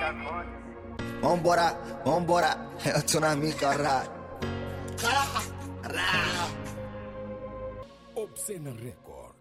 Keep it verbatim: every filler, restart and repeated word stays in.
Vambora, vambora, eu tô na minha caralho. Obscena Record.